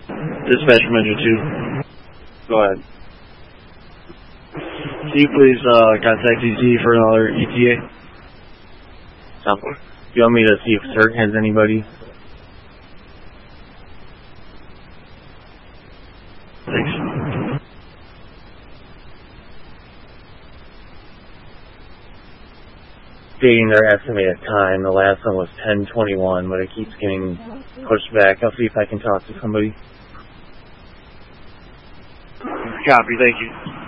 Dispatch Metro 2. Go ahead. Can you please contact ETA for another ETA? You want me to see if CERT has anybody? Thanks. Stating their estimated time. The last one was 10:21, but it keeps getting pushed back. I'll see if I can talk to somebody. Copy, thank you.